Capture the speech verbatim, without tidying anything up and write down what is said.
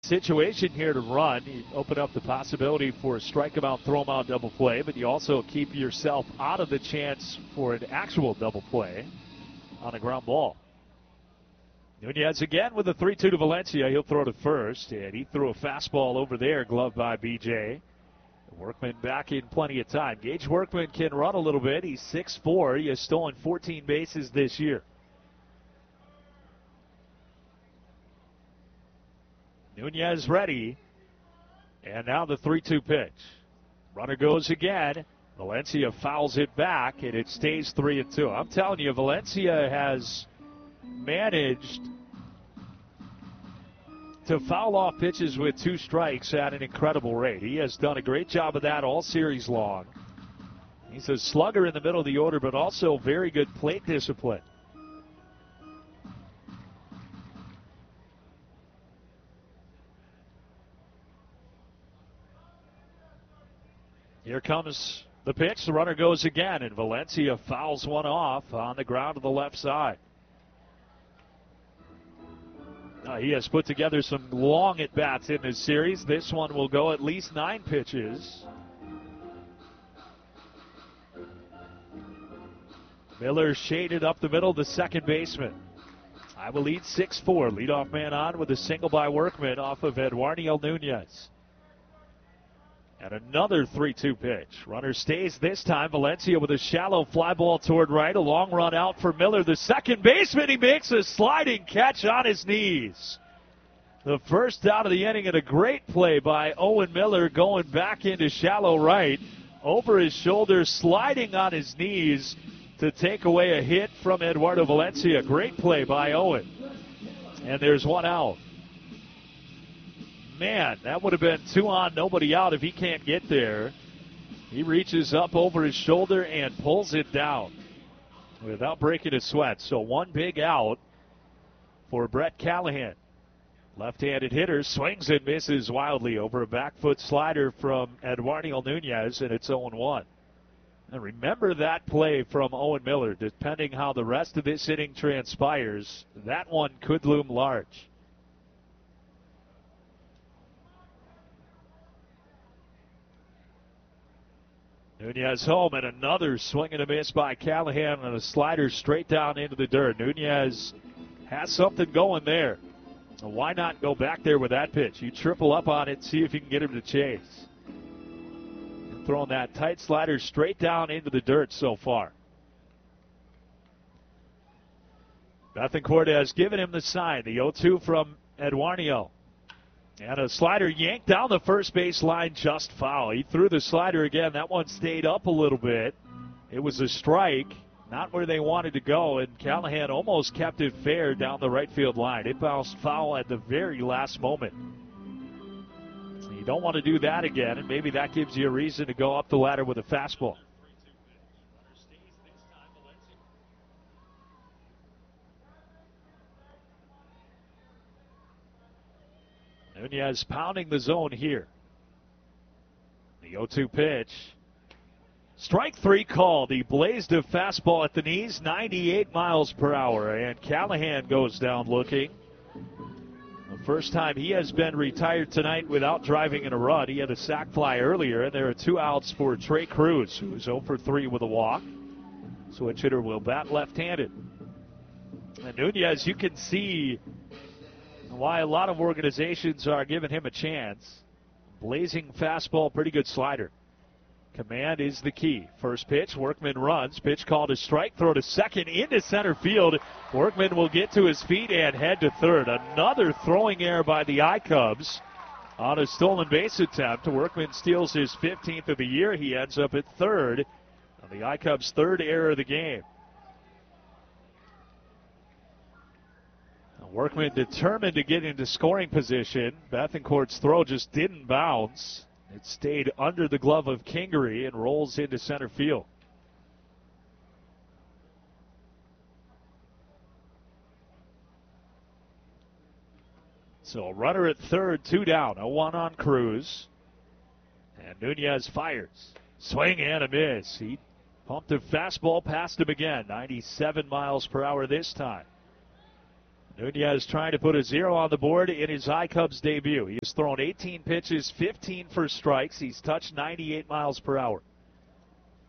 situation here to run. You open up the possibility for a strike him out, throw him out double play, but you also keep yourself out of the chance for an actual double play on a ground ball. Nunez again with a three two to Valencia. He'll throw to first, and he threw a fastball over there, gloved by B J. Workman back in plenty of time. Gage Workman can run a little bit. He's six foot four. He has stolen fourteen bases this year. Nunez ready. And now the three two pitch. Runner goes again. Valencia fouls it back, and it stays three and two. I'm telling you, Valencia has managed to foul off pitches with two strikes at an incredible rate. He has done a great job of that all series long. He's a slugger in the middle of the order, but also very good plate discipline. Here comes the pitch. The runner goes again, and Valencia fouls one off on the ground to the left side. Uh, he has put together some long at-bats in this series. This one will go at least nine pitches. Miller shaded up the middle, the second baseman. I will lead six four. Leadoff man on with a single by Workman off of Eduardo Nunez. And another three two pitch. Runner stays this time. Valencia with a shallow fly ball toward right. A long run out for Miller. The second baseman, he makes a sliding catch on his knees. The first out of the inning, and a great play by Owen Miller going back into shallow right. Over his shoulder, sliding on his knees to take away a hit from Eduardo Valencia. Great play by Owen. And there's one out. Man, that would have been two on, nobody out if he can't get there. He reaches up over his shoulder and pulls it down without breaking a sweat. So one big out for Brett Callahan. Left-handed hitter swings and misses wildly over a back foot slider from Eduardo Nunez, and it's oh one. And remember that play from Owen Miller. Depending how the rest of this inning transpires, that one could loom large. Nunez home, and another swing and a miss by Callahan on a slider straight down into the dirt. Nunez has something going there. Why not go back there with that pitch? You triple up on it, see if you can get him to chase. And throwing that tight slider straight down into the dirt so far. Bethancourt has given him the sign. The oh two from Eduardo. And a slider yanked down the first base line, just foul. He threw the slider again. That one stayed up a little bit. It was a strike, not where they wanted to go, and Callahan almost kept it fair down the right field line. It bounced foul at the very last moment. So you don't want to do that again, and maybe that gives you a reason to go up the ladder with a fastball. Nunez pounding the zone here. The oh two pitch. Strike three called. He blazed a fastball at the knees, ninety-eight miles per hour, and Callahan goes down looking. The first time he has been retired tonight without driving in a run. He had a sac fly earlier, and there are two outs for Trey Cruz, who's oh for three with a walk. Switch hitter will bat left-handed. And Nunez, you can see why a lot of organizations are giving him a chance. Blazing fastball, pretty good slider. Command is the key. First pitch, Workman runs. Pitch called a strike. Throw to second into center field. Workman will get to his feet and head to third. Another throwing error by the I-Cubs on a stolen base attempt. Workman steals his fifteenth of the year. He ends up at third. The I-Cubs' third error of the game. Workman determined to get into scoring position. Bethancourt's throw just didn't bounce. It stayed under the glove of Kingery and rolls into center field. So a runner at third, two down. oh one on Cruz. And Nunez fires. Swing and a miss. He pumped a fastball past him again. ninety-seven miles per hour this time. Nunez trying to put a zero on the board in his iCubs debut. He has thrown eighteen pitches, fifteen for strikes. He's touched ninety-eight miles per hour.